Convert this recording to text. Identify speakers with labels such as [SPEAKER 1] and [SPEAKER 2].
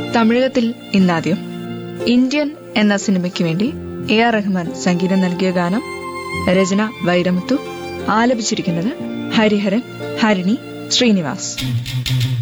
[SPEAKER 1] തമിഴകത്തിൽ ഇന്നാദ്യം. Indian എന്ന സിനിമയ്ക്ക് വേണ്ടി AR റഹ്മാൻ സംഗീതം നൽകിയ ഗാനം. രചന വൈരമുത്തു. ആലപിച്ചിരിക്കുന്നത് ഹരിഹരൻ, ഹരിണി, ശ്രീനിവാസ്.